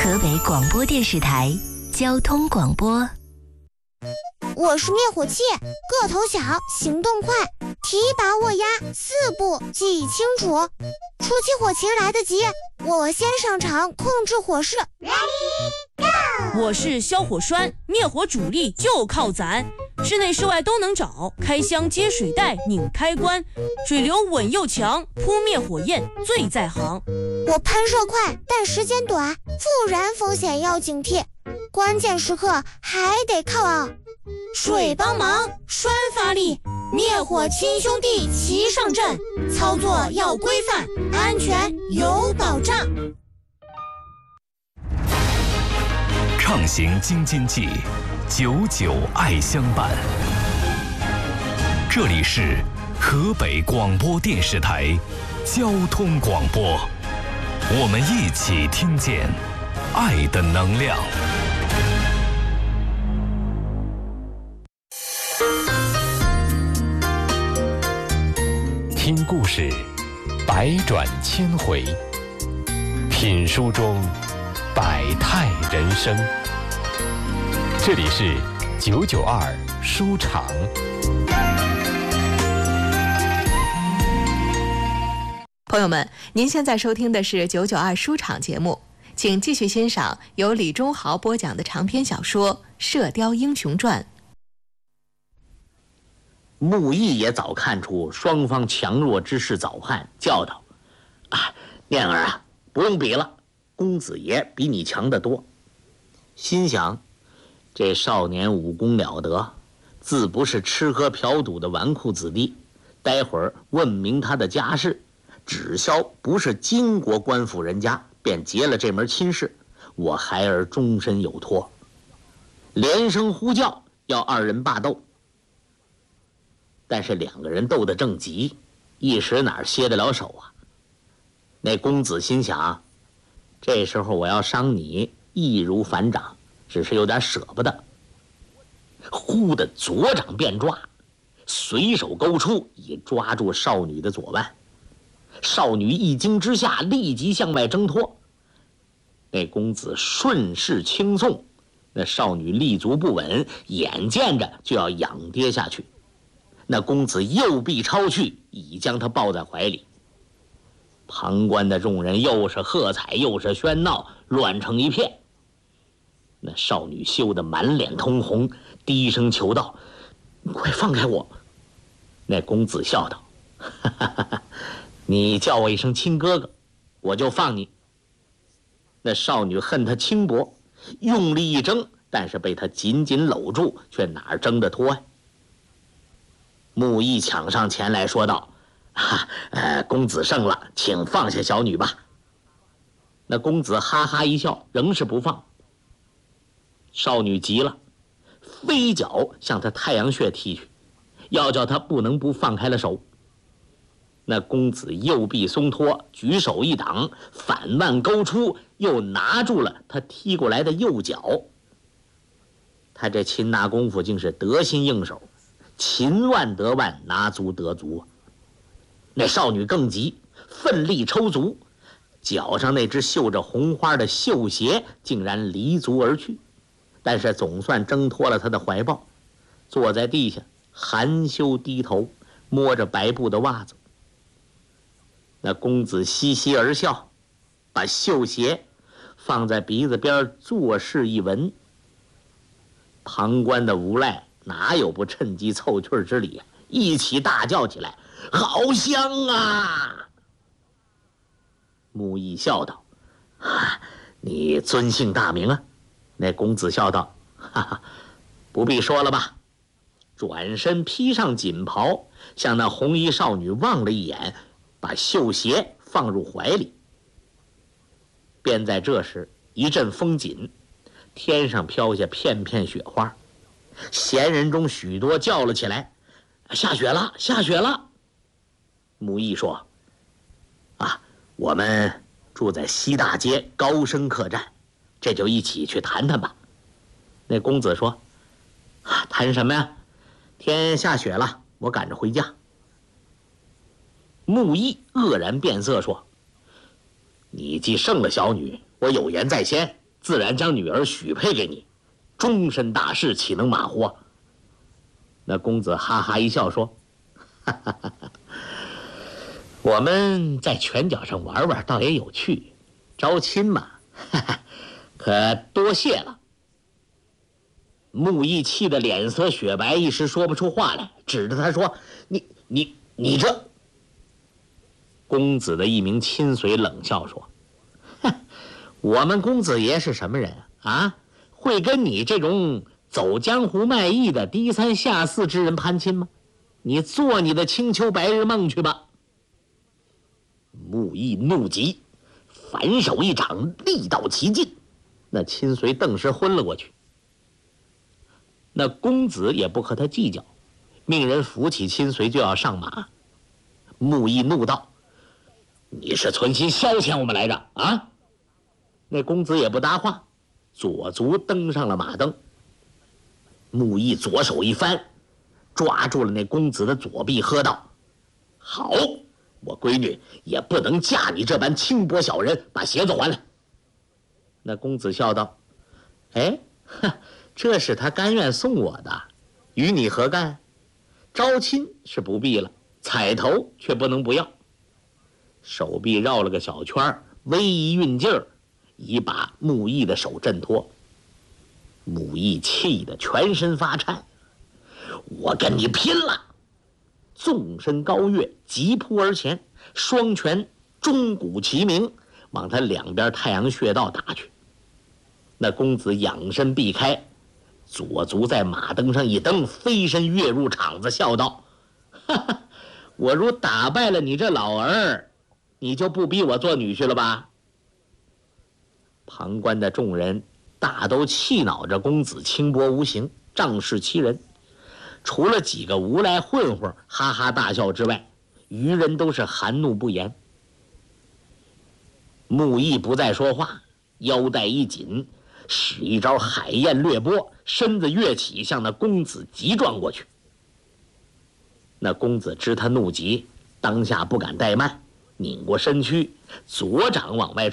河北广播电视台交通广播。 我是灭火器，个头小，行动快，提拔握压4步记忆清楚。出起火情来得及，我先上场控制火势。 我是消火栓，灭火主力就靠咱，室内室外都能找，开箱接水袋拧开关，水流稳又强，扑灭火焰最在行。 我喷射快，但时间短，复燃风险要警惕，关键时刻还得靠水帮忙，栓发力，灭火亲兄弟齐上阵，操作要规范，安全有保障。 畅行京津冀，99爱相伴。这里是河北广播电视台交通广播，我们一起听见爱的能量。听故事，百转千回；品书中百态人生。这里是992书场。 朋友们，您现在收听的是992书场节目，请继续欣赏由李忠豪播讲的长篇小说《射雕英雄传》。 穆毅也早看出双方强弱之势早判，叫道：“念儿啊，不用比了，公子爷比你强得多。”心想，这少年武功了得，自不是吃喝嫖赌的纨绔子弟。待会儿问明他的家世，只消不是金国官府人家，便结了这门亲事，我孩儿终身有托。连声呼叫，要2人罢斗。但是2个人斗得正急，一时哪歇得了手啊？那公子心想，这时候我要伤你，易如反掌，只是有点舍不得。忽的左掌便抓，随手勾出，已抓住少女的左腕。少女一惊之下，立即向外挣脱。那公子顺势轻送，那少女立足不稳，眼见着就要仰跌下去。那公子右臂超去，已将她抱在怀里。旁观的众人又是喝彩又是喧闹，乱成一片。那少女羞得满脸通红，低声求道：“快放开我！”那公子笑道：“你叫我一声亲哥哥，我就放你。”那少女恨他轻薄，用力一挣，但是被他紧紧搂住，却哪挣得脱呀？穆毅抢上前来说道：“公子胜了，请放下小女吧。”那公子哈哈一笑，仍是不放。少女急了，飞脚向他太阳穴踢去，要叫他不能不放开了手。那公子右臂松脱，举手一挡，反腕勾出，又拿住了他踢过来的右脚。他这擒拿功夫竟是得心应手，擒腕得腕，拿足得足。那少女更急，奋力抽足，脚上那只绣着红花的绣鞋竟然离足而去，但是总算挣脱了他的怀抱，坐在地下含羞低头，摸着白布的袜子。那公子嘻嘻而笑，把绣鞋放在鼻子边作势一闻。旁观的无赖哪有不趁机凑趣之理啊？一起大叫起来：“好香啊！”穆毅笑道：“你尊姓大名啊？”那公子笑道：“不必说了吧。”转身披上锦袍，向那红衣少女望了一眼，把绣鞋放入怀里。便在这时，一阵风紧，天上飘下片片雪花，闲人中许多叫了起来：“下雪了，下雪了！”穆毅说：“我们住在西大街高升客栈，这就一起去谈谈吧。”那公子说：“谈什么呀？天下雪了，我赶着回家。”穆毅愕然变色说：“你既胜了小女，我有言在先， 自然将女儿许配给你，终身大事岂能马虎啊？”那公子哈哈一笑说：“哈哈哈哈，我们在拳脚上玩玩倒也有趣，招亲嘛，哈哈，可多谢了。”穆毅气得脸色雪白，一时说不出话来，指着他说：“你这！”公子的一名亲随冷笑说：“哼，我们公子爷是什么人啊？会跟你这种走江湖卖艺的低三下四之人攀亲吗？你做你的青丘白日梦去吧！”穆毅怒极，反手一掌，力道极尽，那亲随顿时昏了过去。那公子也不和他计较，命人扶起亲随就要上马。穆毅怒道：“你是存心消遣我们来着啊？”那公子也不答话，左足登上了马蹬。穆毅左手一翻，抓住了那公子的左臂，喝道：“好，我闺女也不能嫁你这般轻薄小人，把鞋子还来。”那公子笑道：“哎，这是他甘愿送我的，与你何干？招亲是不必了，彩头却不能不要。”手臂绕了个小圈，微一运劲儿，已把穆毅的手挣脱。穆毅气得全身发颤：“我跟你拼了！”纵身高跃，急扑而前，双拳钟鼓齐鸣，往他两边太阳穴道打去。那公子仰身避开，左足在马蹬上一蹬，飞身跃入场子，笑道：“哈哈，我如打败了你这老儿，你就不逼我做女婿了吧？”旁观的众人大都气恼着公子轻薄无形，仗势欺人。除了几个无赖混混哈哈大笑之外，余人都是含怒不言。穆毅不再说话，腰带一紧，使一招海燕掠波，身子跃起，向那公子急撞过去。那公子知他怒急，当下不敢怠慢，拧过身躯，左掌往外